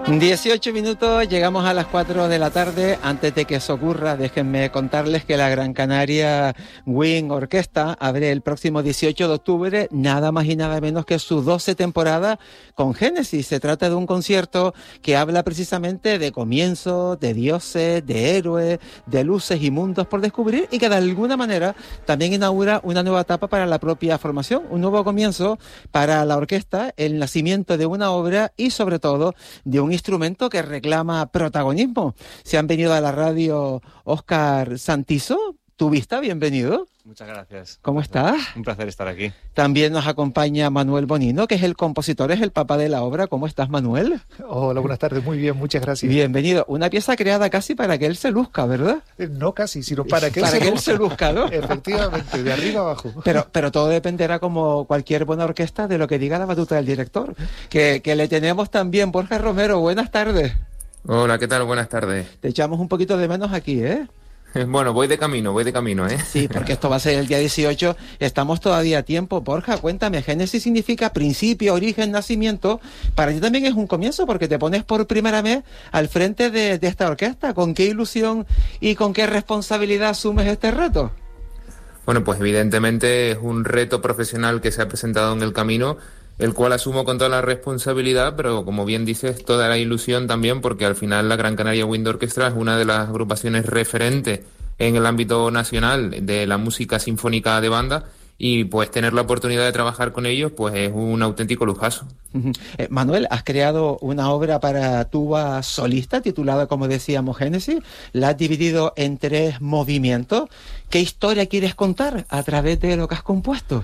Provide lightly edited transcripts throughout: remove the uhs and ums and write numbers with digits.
18 minutos, llegamos a las 4 de la tarde. Antes de que eso ocurra, déjenme contarles que la Gran Canaria Wind Orquesta abre el próximo 18 de octubre, nada más y nada menos que su 12 temporada con Génesis. Se trata de un concierto que habla precisamente de comienzos, de dioses, de héroes, de luces y mundos por descubrir, y que de alguna manera también inaugura una nueva etapa para la propia formación, un nuevo comienzo para la orquesta, el nacimiento de una obra y sobre todo de un instrumento que reclama protagonismo. Se han venido a la radio Óscar Santizo. ¿Tu vista? Bienvenido. Muchas gracias. ¿Cómo estás? Un placer estar aquí. También nos acompaña Manuel Bonino, que es el compositor, es el papá de la obra. ¿Cómo estás, Manuel? Hola, buenas tardes. Muy bien, muchas gracias. Bienvenido. Una pieza creada casi para que él se luzca, ¿verdad? No casi, sino para que él se luzca, ¿no? Efectivamente, de arriba abajo. Pero todo dependerá, como cualquier buena orquesta, de lo que diga la batuta del director. Que le tenemos también. Borja Romero, buenas tardes. Hola, ¿qué tal? Buenas tardes. Te echamos un poquito de menos aquí, ¿eh? Bueno, voy de camino, ¿eh? Sí, porque esto va a ser el día 18, estamos todavía a tiempo. Borja, cuéntame, Génesis significa principio, origen, nacimiento. Para ti también es un comienzo, porque te pones por primera vez al frente de esta orquesta. ¿Con qué ilusión y con qué responsabilidad asumes este reto? Bueno, pues evidentemente es un reto profesional que se ha presentado en el camino, el cual asumo con toda la responsabilidad, pero como bien dices, toda la ilusión también, porque al final la Gran Canaria Wind Orchestra es una de las agrupaciones referentes en el ámbito nacional de la música sinfónica de banda, y pues tener la oportunidad de trabajar con ellos pues es un auténtico lujazo. Manuel, has creado una obra para tuba solista titulada, como decíamos, Génesis. La has dividido en 3 movimientos. ¿Qué historia quieres contar a través de lo que has compuesto?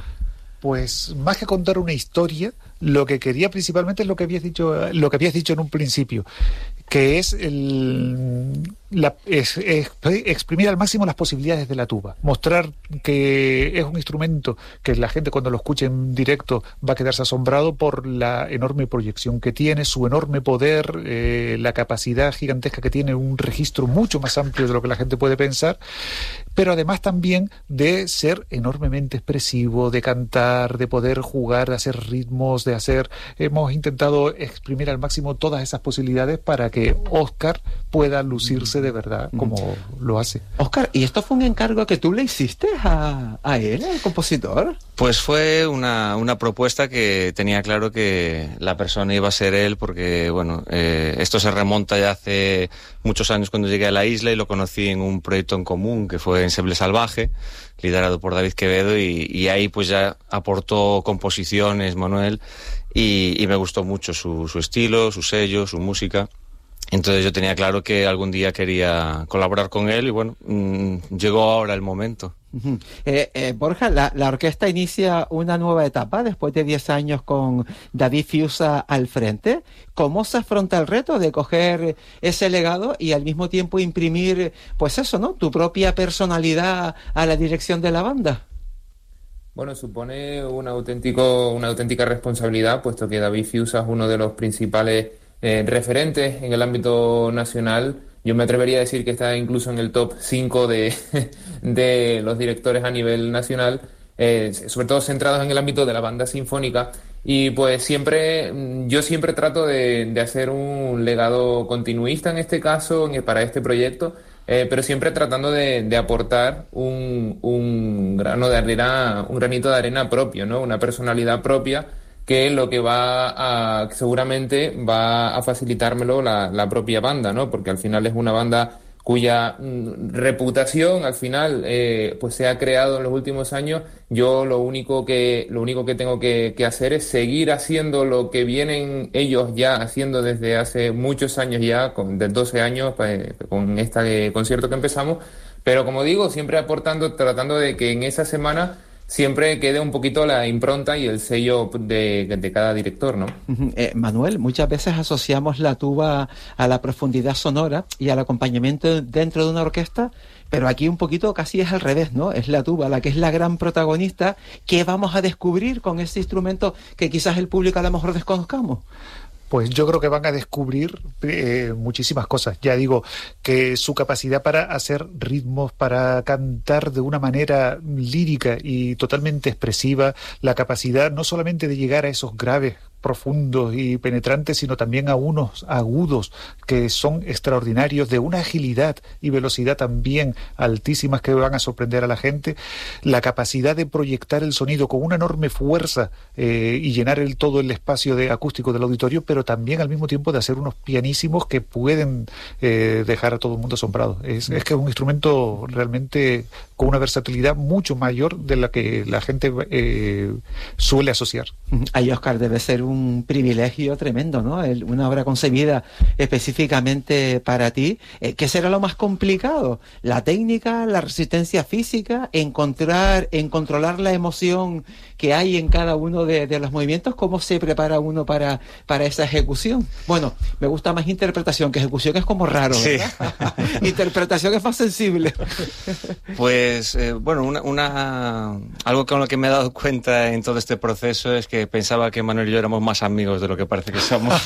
Pues más que contar una historia, lo que quería principalmente es lo que habías dicho en un principio, que es exprimir al máximo las posibilidades de la tuba, mostrar que es un instrumento que la gente cuando lo escuche en directo va a quedarse asombrado por la enorme proyección que tiene, su enorme poder, la capacidad gigantesca que tiene, un registro mucho más amplio de lo que la gente puede pensar, pero además también de ser enormemente expresivo, de cantar, de poder jugar, de hacer ritmos, hemos intentado exprimir al máximo todas esas posibilidades para que Óscar pueda lucirse de verdad como lo hace. Óscar, ¿y esto fue un encargo que tú le hiciste a él, al compositor? Pues fue una propuesta que tenía claro que la persona iba a ser él, porque bueno, esto se remonta ya hace muchos años cuando llegué a la isla y lo conocí en un proyecto en común que fue Ensemble Salvaje, liderado por David Quevedo, y ahí pues ya aportó composiciones Manuel, y me gustó mucho su estilo, su sello, su música. Entonces yo tenía claro que algún día quería colaborar con él y bueno, llegó ahora el momento. Borja, la orquesta inicia una nueva etapa después de 10 años con David Fiusa al frente. ¿Cómo se afronta el reto de coger ese legado y al mismo tiempo imprimir, pues eso, ¿no?, tu propia personalidad a la dirección de la banda? Bueno, supone una auténtica responsabilidad, puesto que David Fiusa es uno de los principales referentes en el ámbito nacional. Yo me atrevería a decir que está incluso en el top 5 de los directores a nivel nacional, sobre todo centrados en el ámbito de la banda sinfónica. Y pues yo siempre trato de hacer un legado continuista en este caso, para este proyecto, pero siempre tratando de aportar un granito de arena propio, ¿no? Una personalidad propia, que lo que seguramente va a facilitármelo la propia banda, ¿no? Porque al final es una banda cuya reputación al final pues se ha creado en los últimos años. Yo lo único que tengo que hacer es seguir haciendo lo que vienen ellos ya haciendo desde hace muchos años ya, de 12 años, con este concierto que empezamos, pero como digo, siempre tratando de que en esa semana siempre quede un poquito la impronta y el sello de cada director, ¿no? Manuel, muchas veces asociamos la tuba a la profundidad sonora y al acompañamiento dentro de una orquesta, pero aquí un poquito casi es al revés, ¿no? Es la tuba la que es la gran protagonista. ¿Qué vamos a descubrir con ese instrumento que quizás el público a lo mejor desconozcamos? Pues yo creo que van a descubrir muchísimas cosas. Ya digo, que su capacidad para hacer ritmos, para cantar de una manera lírica y totalmente expresiva, la capacidad no solamente de llegar a esos graves profundos y penetrantes, sino también a unos agudos que son extraordinarios, de una agilidad y velocidad también altísimas que van a sorprender a la gente. La capacidad de proyectar el sonido con una enorme fuerza y llenar todo el espacio acústico del auditorio, pero también al mismo tiempo de hacer unos pianísimos que pueden dejar a todo el mundo asombrado. Es que es un instrumento realmente con una versatilidad mucho mayor de la que la gente suele asociar. Ahí, Óscar, debe ser un privilegio tremendo, ¿no? Una obra concebida específicamente para ti. ¿Qué será lo más complicado? ¿La técnica, la resistencia física, en controlar la emoción que hay en cada uno de los movimientos? ¿Cómo se prepara uno para esa ejecución? Bueno, me gusta más interpretación, que ejecución es como raro, ¿verdad? Sí. Interpretación es más sensible. Pues, bueno, algo con lo que me he dado cuenta en todo este proceso es que pensaba que Manuel y yo éramos más amigos de lo que parece que somos.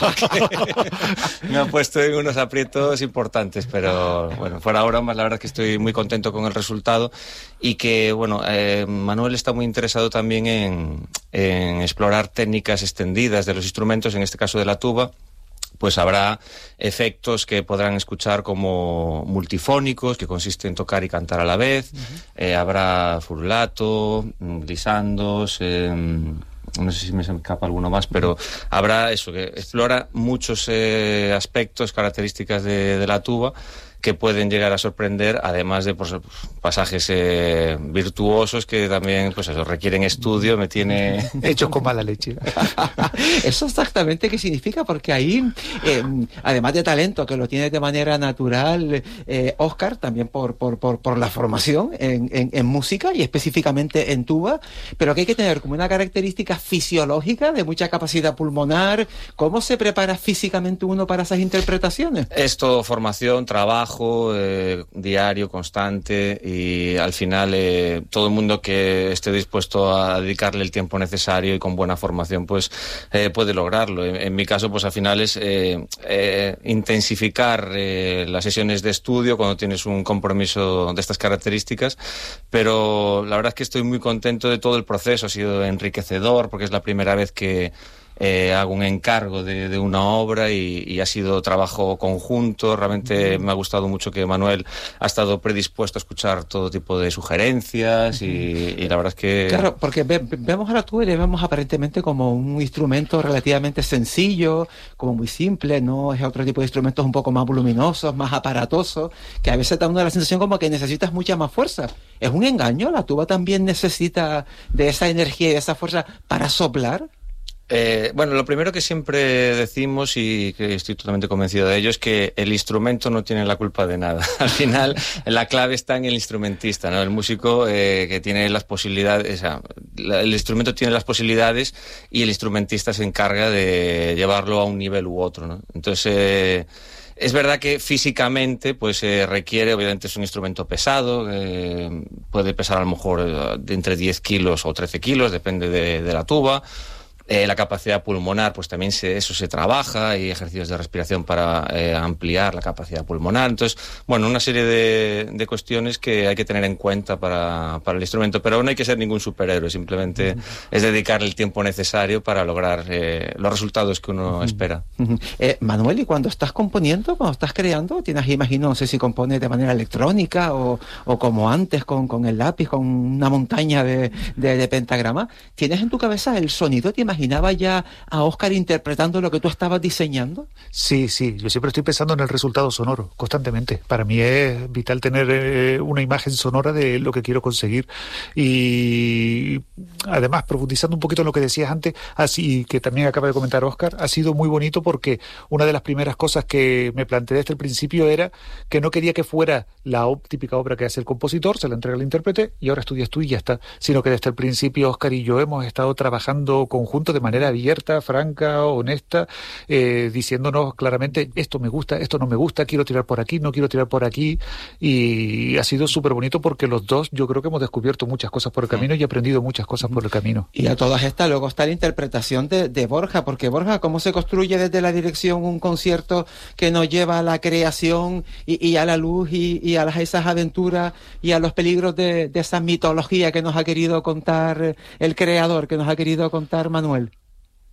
Me ha puesto en unos aprietos importantes, pero bueno, fuera bromas, la verdad es que estoy muy contento con el resultado y que, bueno, Manuel está muy interesado también en explorar técnicas extendidas de los instrumentos, en este caso de la tuba. Pues habrá efectos que podrán escuchar como multifónicos, que consiste en tocar y cantar a la vez. Habrá furulato, glissandos, no sé si me escapa alguno más, pero habrá eso, que explora muchos aspectos, características de la tuba, que pueden llegar a sorprender, además de pues, pasajes virtuosos que también pues eso requieren estudio. Me tiene hechos con mala leche. Eso exactamente qué significa, porque ahí además de talento que lo tiene de manera natural, Óscar, también por la formación en música y específicamente en tuba, pero que hay que tener como una característica fisiológica de mucha capacidad pulmonar. ¿Cómo se prepara físicamente uno para esas interpretaciones? Es todo formación, trabajo diario, constante, y al final todo el mundo que esté dispuesto a dedicarle el tiempo necesario y con buena formación pues puede lograrlo. En mi caso pues al final es intensificar las sesiones de estudio cuando tienes un compromiso de estas características, pero la verdad es que estoy muy contento de todo el proceso. Ha sido enriquecedor porque es la primera vez que hago un encargo de una obra y ha sido trabajo conjunto. Realmente me ha gustado mucho que Manuel ha estado predispuesto a escuchar todo tipo de sugerencias y la verdad es que... Claro, porque vemos a la tuba y le vemos aparentemente como un instrumento relativamente sencillo, como muy simple, no es otro tipo de instrumentos un poco más voluminosos, más aparatosos, que a veces da una la sensación como que necesitas mucha más fuerza. ¿Es un engaño? ¿La tuba también necesita de esa energía y de esa fuerza para soplar? Bueno, lo primero que siempre decimos, y que estoy totalmente convencido de ello, es que el instrumento no tiene la culpa de nada. Al final, la clave está en el instrumentista, ¿no? El músico que tiene las posibilidades, o sea, el instrumento tiene las posibilidades y el instrumentista se encarga de llevarlo a un nivel u otro, ¿no? Entonces, es verdad que físicamente pues requiere, obviamente es un instrumento pesado, puede pesar a lo mejor de entre 10 kilos o 13 kilos, depende de la tuba. La capacidad pulmonar, pues también eso se trabaja, y ejercicios de respiración para ampliar la capacidad pulmonar. Entonces, bueno, una serie de cuestiones que hay que tener en cuenta para el instrumento, pero no hay que ser ningún superhéroe, simplemente es dedicarle el tiempo necesario para lograr los resultados que uno espera. Manuel, ¿y cuando estás componiendo, cuando estás creando, imagino, no sé si compones de manera electrónica o como antes con el lápiz, con una montaña de pentagrama, ¿tienes en tu cabeza el sonido? ¿Te imaginaba ya a Óscar interpretando lo que tú estabas diseñando? Sí, yo siempre estoy pensando en el resultado sonoro, constantemente. Para mí es vital tener una imagen sonora de lo que quiero conseguir. Y además, profundizando un poquito en lo que decías antes, así que también acaba de comentar Óscar, ha sido muy bonito porque una de las primeras cosas que me planteé desde el principio era que no quería que fuera la típica obra que hace el compositor, se la entrega al intérprete y ahora estudias tú y ya está, sino que desde el principio Óscar y yo hemos estado trabajando conjuntos de manera abierta, franca, honesta, diciéndonos claramente esto me gusta, esto no me gusta, quiero tirar por aquí, no quiero tirar por aquí, y ha sido súper bonito porque los dos yo creo que hemos descubierto muchas cosas por el camino y aprendido muchas cosas por el camino. Y a todas estas luego está la interpretación de Borja, porque Borja, ¿cómo se construye desde la dirección un concierto que nos lleva a la creación y a la luz y a esas aventuras y a los peligros de esa mitología que nos ha querido contar el creador, que nos ha querido contar Manuel?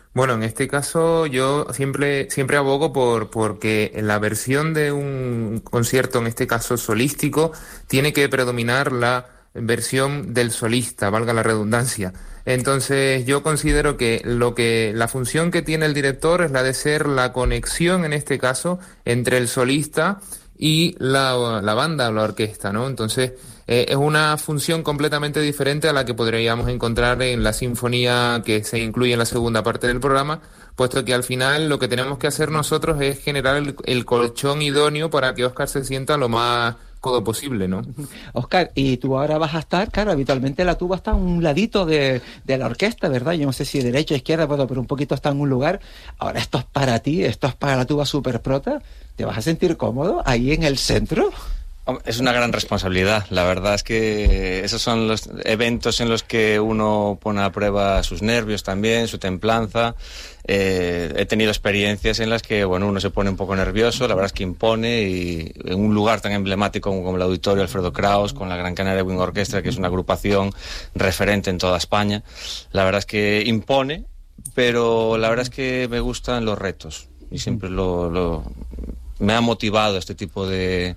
Bueno, en este caso yo siempre abogo porque en la versión de un concierto, en este caso solístico, tiene que predominar la versión del solista, valga la redundancia. Entonces yo considero que la función que tiene el director es la de ser la conexión, en este caso, entre el solista y la banda o la orquesta, ¿no? Entonces es una función completamente diferente a la que podríamos encontrar en la sinfonía que se incluye en la segunda parte del programa, puesto que al final lo que tenemos que hacer nosotros es generar el colchón idóneo para que Óscar se sienta lo más cómodo posible, ¿no? Óscar, y tú ahora vas a estar, claro, habitualmente la tuba está a un ladito de la orquesta, ¿verdad? Yo no sé si derecha o izquierda, bueno, pero un poquito está en un lugar. Ahora esto es para ti, esto es para la tuba Super Prota. ¿Te vas a sentir cómodo ahí en el centro? Es una gran responsabilidad. La verdad es que esos son los eventos en los que uno pone a prueba sus nervios también, su templanza. He tenido experiencias en las que, bueno, uno se pone un poco nervioso, la verdad es que impone, y en un lugar tan emblemático como el Auditorio Alfredo Kraus, con la Gran Canaria Wind Orchestra, que es una agrupación referente en toda España, la verdad es que impone, pero la verdad es que me gustan los retos y siempre me ha motivado este tipo de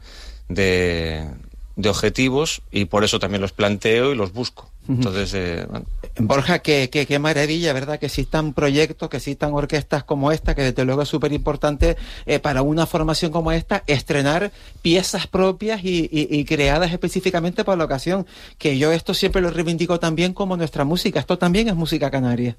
objetivos, y por eso también los planteo y los busco. Entonces, bueno. Borja, qué maravilla, ¿verdad? Que existan proyectos, que existan orquestas como esta, que desde luego es súper importante para una formación como esta, estrenar piezas propias y creadas específicamente para la ocasión, que yo esto siempre lo reivindico también como nuestra música. Esto también es música canaria.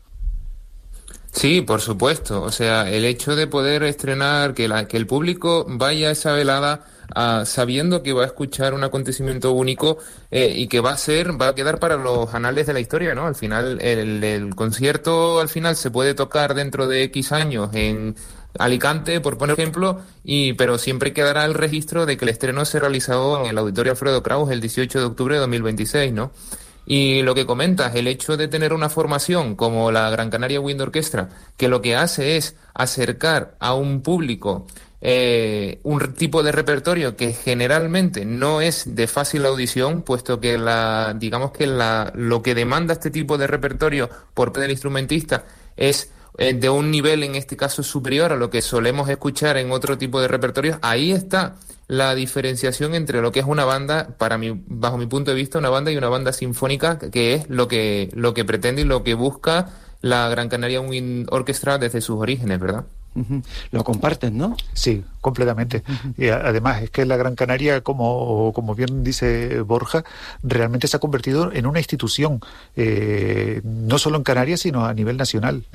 Sí, por supuesto. O sea, el hecho de poder estrenar, que el público vaya a esa velada sabiendo que va a escuchar un acontecimiento único y que va a quedar para los anales de la historia, ¿no? Al final, el concierto al final se puede tocar dentro de X años en Alicante, por poner ejemplo, pero siempre quedará el registro de que el estreno se realizó en el Auditorio Alfredo Kraus el 18 de octubre de 2026, ¿no? Y lo que comentas, el hecho de tener una formación como la Gran Canaria Wind Orchestra, que lo que hace es acercar a un público un tipo de repertorio que generalmente no es de fácil audición, puesto que lo que demanda este tipo de repertorio por parte del instrumentista es de un nivel, en este caso, superior a lo que solemos escuchar en otro tipo de repertorios. Ahí está la diferenciación entre lo que es una banda, bajo mi punto de vista, una banda y una banda sinfónica, que es lo que pretende y lo que busca la Gran Canaria Wind Orchestra desde sus orígenes, ¿verdad? Lo comparten, ¿no? Sí, completamente. Y además es que la Gran Canaria, como bien dice Borja, realmente se ha convertido en una institución, no solo en Canarias, sino a nivel nacional.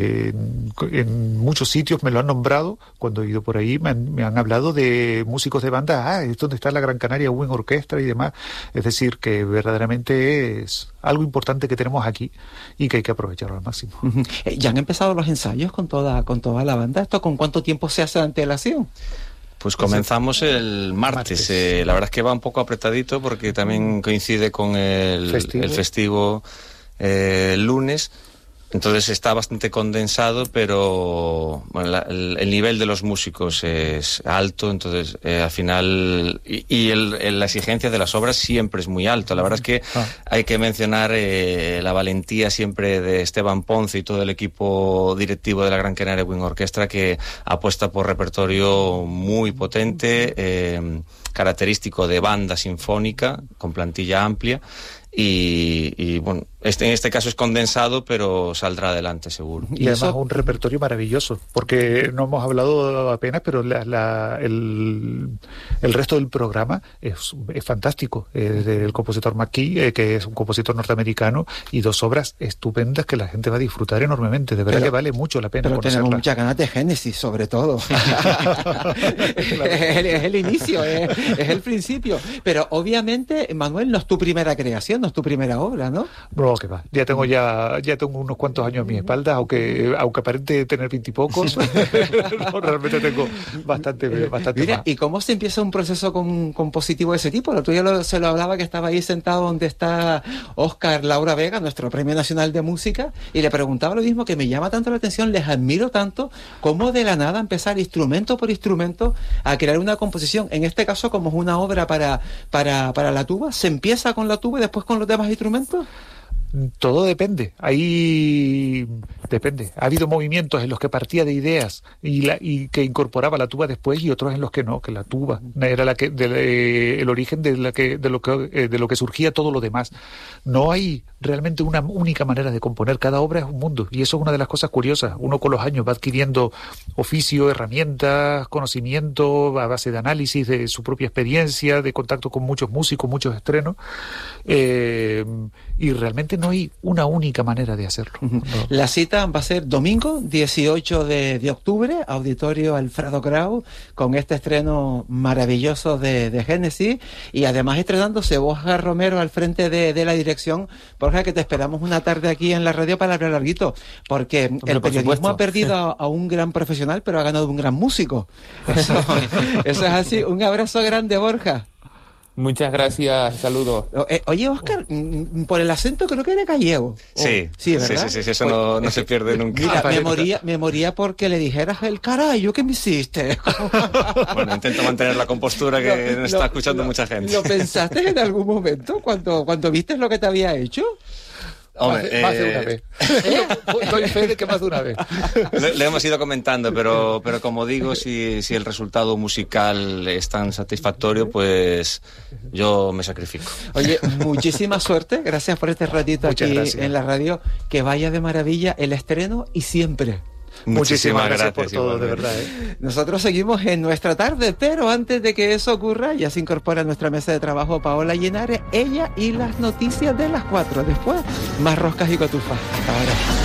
En muchos sitios me lo han nombrado, cuando he ido por ahí me han hablado de músicos de banda, es donde está la Gran Canaria Wind Orchestra y demás. Es decir, que verdaderamente es algo importante que tenemos aquí y que hay que aprovecharlo al máximo. ¿Ya han empezado los ensayos con toda la banda? ¿Esto con cuánto tiempo se hace de antelación? Pues comenzamos el martes. La verdad es que va un poco apretadito porque también coincide con el festivo lunes. Entonces está bastante condensado, pero bueno, el nivel de los músicos es alto, entonces al final la exigencia de las obras siempre es muy alta. La verdad es que hay que mencionar la valentía siempre de Esteban Ponce y todo el equipo directivo de la Gran Canaria Wind Orchestra, que apuesta por repertorio muy potente, característico de banda sinfónica con plantilla amplia. Y bueno, en este caso es condensado, pero saldrá adelante seguro. Y además un repertorio maravilloso, porque no hemos hablado apenas, pero el resto del programa es fantástico. Del compositor McKee, que es un compositor norteamericano, y dos obras estupendas que la gente va a disfrutar enormemente. De verdad que vale mucho la pena pero conocerla. Tenemos muchas ganas de Génesis, sobre todo. es el inicio, es el principio. Pero obviamente, Manuel, no es tu primera creación, no es tu primera obra, ¿no? No, que va. Ya tengo unos cuantos años a mi espalda, aunque aparente tener 20 y pocos, no, realmente tengo bastante Mira, más. ¿y cómo se empieza un proceso compositivo de ese tipo? El otro día se lo hablaba, que estaba ahí sentado donde está Óscar Laura Vega, nuestro Premio Nacional de Música, y le preguntaba lo mismo, que me llama tanto la atención, les admiro tanto, cómo de la nada empezar instrumento por instrumento a crear una composición. En este caso, como es una obra para la tuba, ¿se empieza con la tuba y después con los demás instrumentos? Todo depende. Ahí depende. Ha habido movimientos en los que partía de ideas y que incorporaba la tuba después, y otros en los que no, que la tuba era el origen de lo que surgía todo lo demás. No hay realmente una única manera de componer. Cada obra es un mundo, y eso es una de las cosas curiosas. Uno con los años va adquiriendo oficio, herramientas, conocimiento a base de análisis de su propia experiencia, de contacto con muchos músicos, muchos estrenos, y realmente no hay una única manera de hacerlo. No. La cita va a ser domingo 18 de octubre, Auditorio Alfredo Grau, con este estreno maravilloso de Génesis, y además estrenándose Borja Romero al frente de la dirección. Borja, que te esperamos una tarde aquí en la radio para hablar larguito, porque el periodismo ha perdido a un gran profesional, pero ha ganado un gran músico. Eso es así. Un abrazo grande, Borja. Muchas gracias, saludos. Oye, Óscar, por el acento creo que era gallego. Sí, ¿verdad? Sí, eso no se pierde nunca. Mira, me moría porque le dijeras el carajo que me hiciste. Bueno, intento mantener la compostura que no está escuchando mucha gente. ¿Lo pensaste en algún momento cuando viste lo que te había hecho? Hombre, más de una vez. Doy fe de que más de una vez. Le hemos ido comentando, pero como digo, si el resultado musical es tan satisfactorio, pues yo me sacrifico. Oye, muchísima suerte. Gracias por este ratito aquí en la radio. Que vaya de maravilla el estreno y siempre. Muchísimas gracias por todo, de verdad. Nosotros seguimos en nuestra tarde, pero antes de que eso ocurra, ya se incorpora a nuestra mesa de trabajo Paola Llenares, ella y las noticias de las 4. Después, más roscas y cotufas. Hasta ahora.